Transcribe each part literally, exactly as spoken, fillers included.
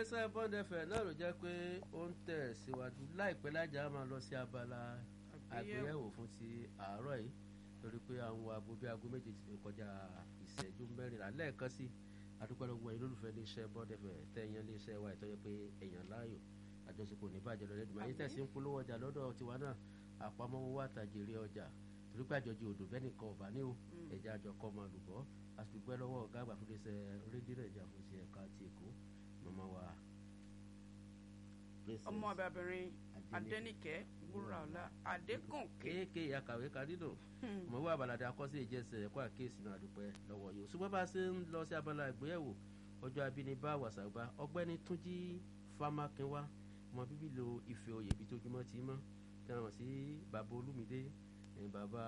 iléeṣẹ́ Bond F M náà ló jẹ́ pé ó ń tẹ̀ síwájú láìpẹ́ lájà máa lọ sí abala àgbéyẹ̀wò fún ti àárọ̀ yìí torí pé àwọn aago bíi aago méje ti fi kọjá ìṣẹ́jú mẹ́rìnlá lẹ́ẹ̀kan sí adúpẹ́ lọ́wọ́ ẹ̀yin olólùfẹ́ iléeṣẹ́ Bond F M tẹ̀yàn iléeṣẹ́ wa ìtọ́jú pé èèyàn láàyò àjọṣepọ̀ ní bàjẹ́ lọ́dẹ̀ dùn àyín tẹ̀sí ń polówó ọjà lọ́dọ̀ tiwa náà àpamọ́wọ́ wà tàjèrè ọjà torí pé àjọjì odò bẹ́ẹ̀ nìkan ọ̀bà ní o ẹ̀já àjọkọ́ máa lùbọ́ àtúgbẹ́ lọ́wọ́ ọ̀gá àgbà fún iléeṣẹ́ rédíò nàìjíríà fún ti ẹ̀ka ti Èkó màmá wa. ọmọ abẹ́bẹ̀rin Adéníkẹ́ Wúràọlá Adékànkè. kéèké akàwé kadínù mọ̀ wá àbàlàdé akọ́sí ìjẹsẹ̀ ẹ̀kọ́ àkéèsì náà àdúpẹ́ lọ́wọ́ yìí ṣùgbọ́n bá a ṣe ń lọ sí abala ìgbéyẹ̀wò ọjọ́ abínibá wàṣàgbà ọgbẹ́ni Túnjí Fámákinwá ọmọ bíbí lo Ife oyè ibi tójúmọ́ ti mọ́ tẹ̀wọ̀n sí bàbá Olúmídé bàbá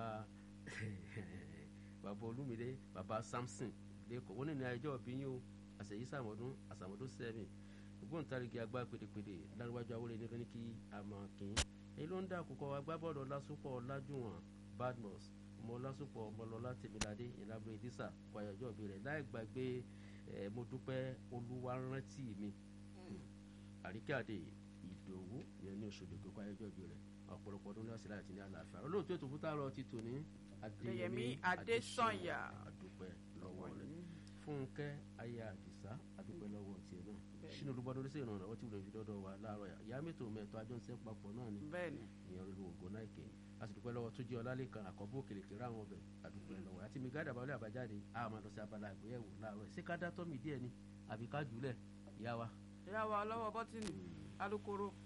bàbá Olúmídé bàbá Samson lẹ́kọ̀ọ́ wọn ní ẹjọ́ bí yín o àṣeyí sàmọ́dún àṣàmọ́dún sẹ́mi ògbóǹtarìgì agbá pèdèpèdè lárúwájú awolé ní lóní kí a mọ̀ kí n èyí ló ń dá àkókò agbábọ́ọ̀lù ọlásùpọ̀ ọlájúwọ̀n Badmus ọmọ ọlásùpọ̀ ọmọlọ́lá tèmíládé ìlàbọ̀ ìdísà kwayọjọ́ òbí rẹ̀ láì gbàgbé ẹ̀ mo dúpẹ́ olúwarántí mi àríkàdé ìdòwú yẹn ní oṣù dègbò kwayọjọ́ òbí rẹ̀ ọ̀pọ̀lọpọ̀ ọdún lọ́sí láti ní àlàáfíà olóòtú ètò fún tààrọ̀ ti tò ní Adéyẹmí Adésànyà àdúpẹ́ lọ́wọ́ rẹ̀ Fúnkẹ́ ayé àdìsá àdúpẹ́ lọ́wọ́ tiẹ̀ náà sínú olùgbọ́dọ̀ oríṣi ìrànlọ́wọ́ tí wọ́n fi dọ́dọ̀ wa láàárọ̀ ìyá mẹ́tò mẹ́tọ́ àjọ ń sẹ́ papọ̀ náà ni ìyẹn olú ògo náà kè a sì dúpẹ́ lọ́wọ́ tó jẹ́ ọlálẹ́kan àkọ́bù òkèlè kéré àwọn ọbẹ̀ àdúpẹ́ lọ́wọ́ àti mi gádà balẹ̀ àbájáde a máa lọ sí abala àgbéyẹ̀wò láàárọ̀ ṣé ká dá tọ́mì díẹ̀ ni àbí ká jùlẹ̀ ìyá wa. ìyá wa lọ́wọ́ bọ́tìnì alukoro